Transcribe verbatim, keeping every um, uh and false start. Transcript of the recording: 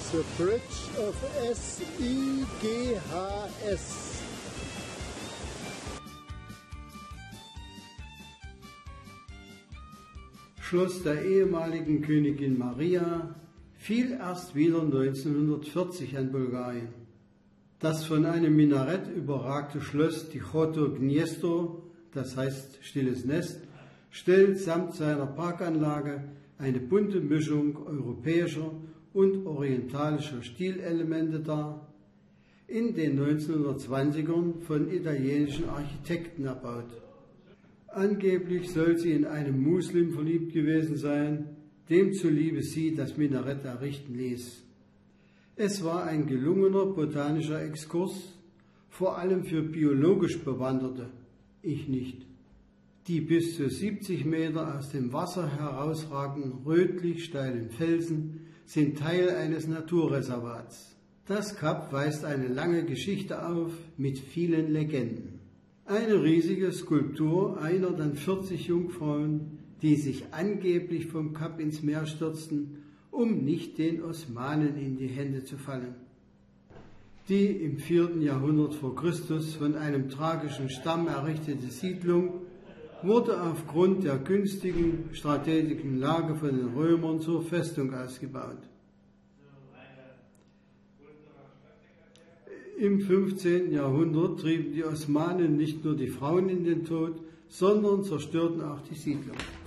The Bridge of S I G H S. Schloss der ehemaligen Königin Maria fiel erst wieder neunzehnhundertvierzig an Bulgarien. Das von einem Minarett überragte Schloss Tichoto Gnezdo, das heißt Stilles Nest, stellt samt seiner Parkanlage eine bunte Mischung europäischer und orientalischer Stilelemente dar, in den neunzehnhundertzwanzigern von italienischen Architekten erbaut. Angeblich soll sie in einen Muslim verliebt gewesen sein, dem zuliebe sie das Minarett errichten ließ. Es war ein gelungener botanischer Exkurs, vor allem für biologisch Bewanderte, ich nicht. Die bis zu siebzig Meter aus dem Wasser herausragenden rötlich steilen Felsen sind Teil eines Naturreservats. Das Kap weist eine lange Geschichte auf mit vielen Legenden. Eine riesige Skulptur erinnert an vierzig Jungfrauen, die sich angeblich vom Kap ins Meer stürzten, um nicht den Osmanen in die Hände zu fallen. Die im vierten Jahrhundert vor Christus von einem thrakischen Stamm errichtete Siedlung wurde aufgrund der günstigen strategischen Lage von den Römern zur Festung ausgebaut. Im fünfzehnten Jahrhundert trieben die Osmanen nicht nur die Frauen in den Tod, sondern zerstörten auch die Siedlung.